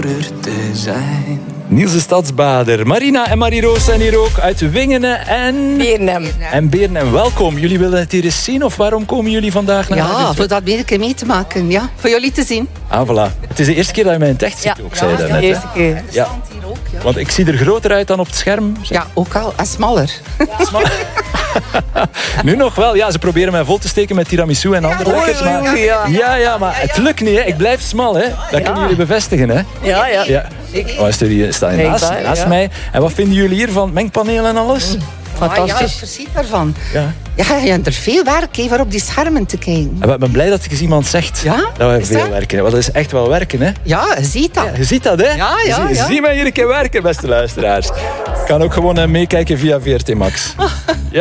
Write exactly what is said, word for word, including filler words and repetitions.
te zijn. Niels de Stadsbader, Marina en Marie-Roos zijn hier ook uit Wingenen en... Beernem. En Beernem, welkom. Jullie willen het hier eens zien of waarom komen jullie vandaag naar Ja, Radio voor dat weer een keer mee te maken. Ja, voor jullie te zien. Ah, voilà. Het is de eerste keer dat je mij in het echt ziet ook, zei je ja, daarnet, de hè? eerste keer. Ja. Hier ook, ja. Want ik zie er groter uit dan op het scherm. Ja, ook al. En smaller. Nu nog wel. Ja, ze proberen mij vol te steken met tiramisu en andere lekkers. Maar... oei, oei, ja. ja, ja, maar het lukt niet. Hè. Ik blijf smal. Hè. Dat kunnen jullie bevestigen. Hè. Ja, ja. Ja. Oh, is er hier, sta je Nee, naast, daar, naast ja. mij. En wat vinden jullie hier van het mengpaneel en alles? Fantastisch. Ja, ik verschiet daarvan. Ja. Ja, je hebt er veel werk hè, voor op die schermen te kijken. En ik ben blij dat ik eens iemand zegt Ja? dat we Is veel dat? werken. Want dat is echt wel werken. Hè. Ja, je ziet dat. Ja, je ziet dat, hè? Ja, ja, Zie, ja. zie mij hier een keer werken, beste luisteraars. Ik kan ook gewoon uh, meekijken via V R T Max. Ja.